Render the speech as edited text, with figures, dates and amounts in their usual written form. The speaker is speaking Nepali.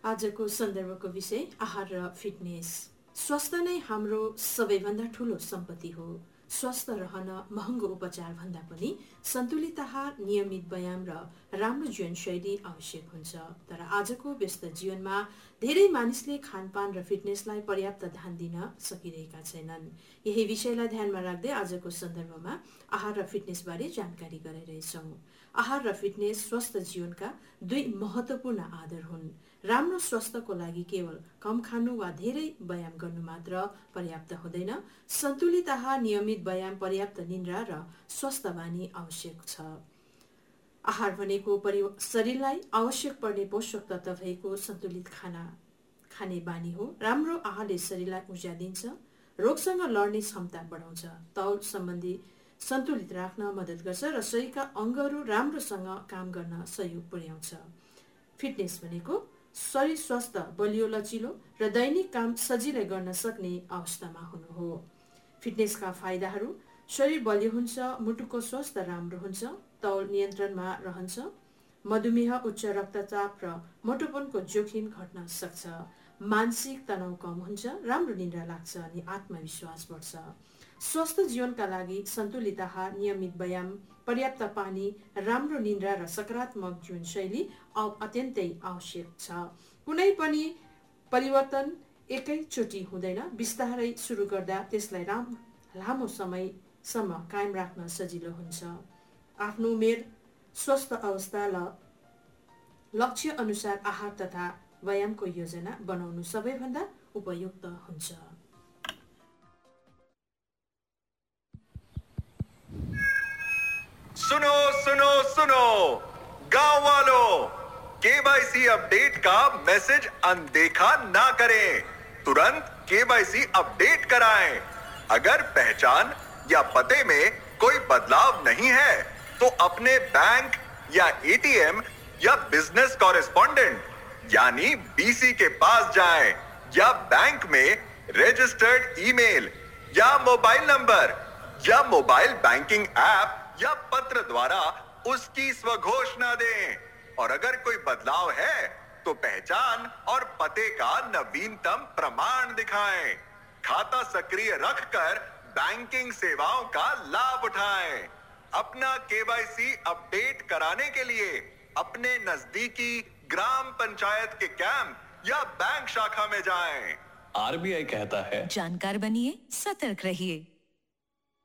आजको सन्दर्भको विषय आहार र फिटनेस। स्वास्थ्य नै हाम्रो सबैभन्दा ठूलो सम्पत्ति हो। स्वस्थ रहन महँगो उपचार भन्दा पनि सन्तुलित आहार, नियमित व्यायाम र राम्रो जीवनशैली आवश्यक हुन्छ। तर आजको व्यस्त जीवनमा धेरै मानिसले खानपान र फिटनेसलाई पर्याप्त ध्यान दिन सकिरहेका छैनन्। यही विषयलाई ध्यानमा राख्दै आजको सन्दर्भमा आहार र फिटनेस बारे जानकारी गराइरहेछौँ। आहार र फिटनेस स्वस्थ जीवनका दुई महत्त्वपूर्ण आधार हुन्। राम्रो स्वास्थ्यको लागि केवल कम खानु वा धेरै व्यायाम गर्नु मात्र पर्याप्त हुँदैन। सन्तुलित आहार, नियमित व्यायाम, पर्याप्त निद्रा र स्वस्थ बानी आवश्यक छ। आहार भनेको शरीरलाई आवश्यक पर्ने पोषक तत्त्व भएको सन्तुलित खाना खाने बानी हो। राम्रो आहारले शरीरलाई ऊर्जा दिन्छ, रोगसँग लड्ने क्षमता बढाउँछ, तौल सम्बन्धी सन्तुलित राख्न मद्दत गर्छ र शरीरका अङ्गहरू राम्रोसँग काम गर्न सहयोग पुर्याउँछ। फिटनेस भनेको शरीर स्वस्थ, बलियो, लचिलो र दैनिक काम सजिलै गर्न सक्ने अवस्थामा हुनु हो। फिटनेसका फाइदाहरू: शरीर बलियो हुन्छ, मुटुको स्वास्थ्य राम्रो हुन्छ, तौल नियन्त्रणमा रहन्छ, मधुमेह, उच्च रक्तचाप र मोटोपनको जोखिम घट्न सक्छ, मानसिक तनाव कम हुन्छ, राम्रो निद्रा लाग्छ अनि आत्मविश्वास बढ्छ। स्वस्थ जीवनका लागि सन्तुलित आहार, नियमित व्यायाम, पर्याप्त पानी, राम्रो निद्रा र सकारात्मक जीवनशैली अत्यन्तै आवश्यक छ। कुनै पनि परिवर्तन एकैचोटि हुँदैन। बिस्तारै सुरु गर्दा त्यसलाई लामो समयसम्म कायम राख्न सजिलो हुन्छ। आफ्नो उमेर, स्वस्थ अवस्था र लक्ष्य अनुसार आहार तथा व्यायामको योजना बनाउनु सबैभन्दा उपयुक्त हुन्छ। सुनो सुनो सुनो गांव वालों, केवाईसी अपडेट का मैसेज अनदेखा ना करें। तुरंत केवाईसी अपडेट कराएं। अगर पहचान या पते में कोई बदलाव नहीं है तो अपने बैंक या एटीएम या बिजनेस कॉरेस्पॉन्डेंट यानी बीसी के पास जाएं या बैंक में रजिस्टर्ड ईमेल या मोबाइल नंबर या मोबाइल बैंकिंग ऐप या पत्र द्वारा उसकी स्वघोषणा दें। और अगर कोई बदलाव है तो पहचान और पते का नवीनतम प्रमाण दिखाएं। खाता सक्रिय रखकर बैंकिंग सेवाओं का लाभ उठाएं। अपना केवाईसी अपडेट कराने के लिए अपने नजदीकी ग्राम पंचायत के कैंप या बैंक शाखा में जाएं। आरबीआई कहता है, जानकार बनिए, सतर्क रहिए।